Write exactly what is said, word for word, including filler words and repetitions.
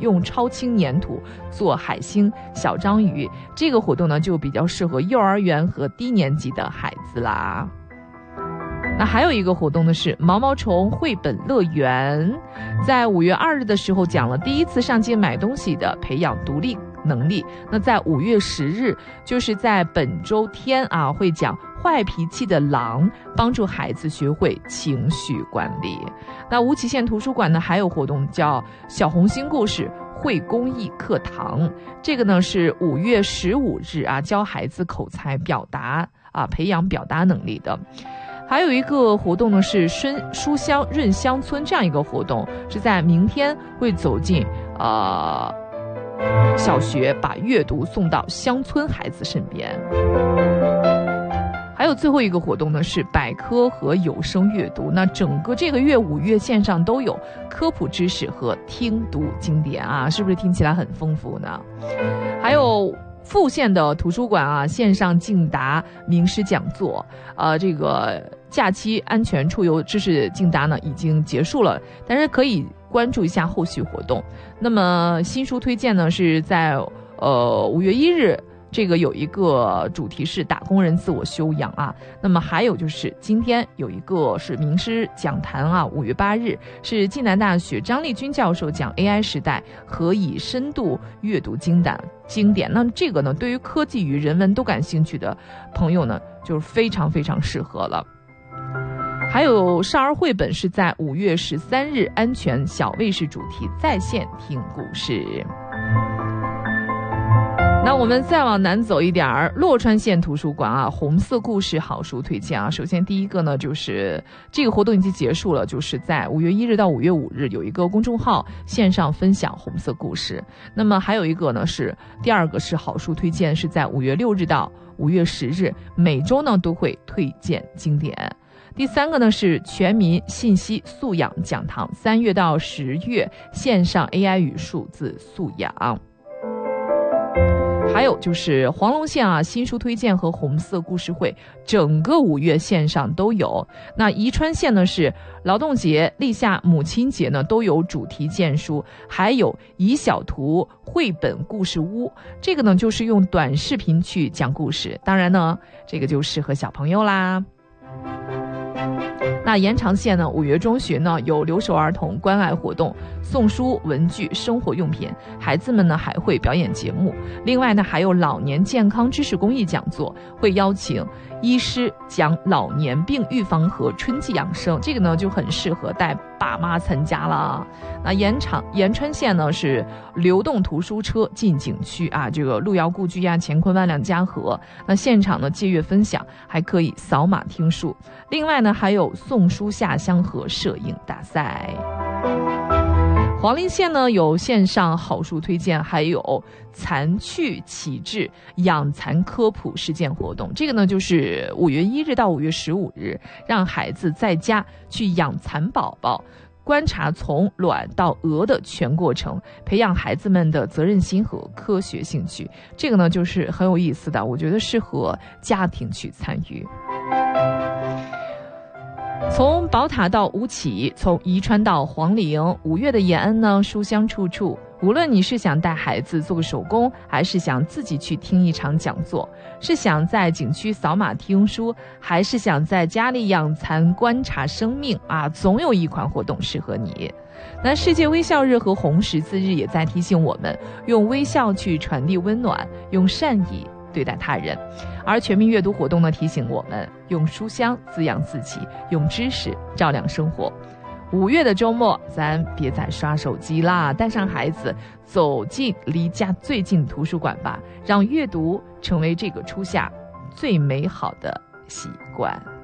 用超轻粘土做海星、小章鱼，这个活动呢就比较适合幼儿园和低年级的孩子啦。那还有一个活动呢是毛毛虫绘本乐园，在五月二日的时候讲了第一次上街买东西的培养独立能力。那在五月十日，就是在本周天啊，会讲坏脾气的狼，帮助孩子学会情绪管理。那无极限图书馆呢还有活动叫小红星故事会公益课堂，这个呢是五月十五日啊，教孩子口才表达啊，培养表达能力的。还有一个活动呢是书书香润乡村，这样一个活动是在明天会走进呃小学，把阅读送到乡村孩子身边。还有最后一个活动呢是百科和有声阅读，那整个这个月五月线上都有科普知识和听读经典啊，是不是听起来很丰富呢？还有富县的图书馆啊，线上竞答名师讲座，呃，这个假期安全出游知识竞答呢已经结束了，但是可以关注一下后续活动。那么新书推荐呢是在呃五月一日。这个有一个主题是打工人自我修养啊，那么还有就是今天有一个是名师讲坛啊，五月八日是暨南大学张立军教授讲 A I 时代何以深度阅读经典经典。那这个呢，对于科技与人文都感兴趣的朋友呢，就是非常非常适合了。还有少儿绘本是在五月十三日安全小卫士主题在线听故事。那我们再往南走一点儿，洛川县图书馆啊，红色故事好书推荐啊。首先第一个呢，就是这个活动已经结束了，就是在五月一日到五月五日有一个公众号线上分享红色故事。那么还有一个呢是第二个是好书推荐，是在五月六日到五月十日，每周呢都会推荐经典。第三个呢是全民信息素养讲堂，三月到十月线上 A I 与数字素养。还有就是黄龙县啊，新书推荐和红色故事会，整个五月线上都有。那宜川县呢是劳动节、立夏、母亲节呢都有主题荐书，还有宜小图绘本故事屋，这个呢就是用短视频去讲故事，当然呢这个就适合小朋友啦。那延长县呢，五月中旬呢有留守儿童关爱活动，送书、文具、生活用品，孩子们呢还会表演节目。另外呢还有老年健康知识公益讲座，会邀请医师讲老年病预防和春季养生，这个呢就很适合带爸妈参加了。那延长延川县呢是流动图书车进景区啊，这个路遥故居呀、乾坤万两家河，那现场呢借阅分享，还可以扫码听书。另外呢还有送书下乡和摄影大赛。黄陵县呢有线上好书推荐，还有残趣启智养蚕科普实践活动，这个呢就是五月一日到五月十五日，让孩子在家去养蚕宝宝，观察从卵到蛾的全过程，培养孩子们的责任心和科学兴趣，这个呢就是很有意思的，我觉得适合家庭去参与。从宝塔到吴起，从宜川到黄陵，五月的延安呢书香处处，无论你是想带孩子做个手工，还是想自己去听一场讲座，是想在景区扫码听书，还是想在家里养蚕观察生命啊，总有一款活动适合你。那世界微笑日和红十字日也在提醒我们，用微笑去传递温暖，用善意对待他人。而全民阅读活动呢，提醒我们用书香滋养自己，用知识照亮生活。五月的周末，咱别再刷手机啦，带上孩子走进离家最近图书馆吧，让阅读成为这个初夏最美好的习惯。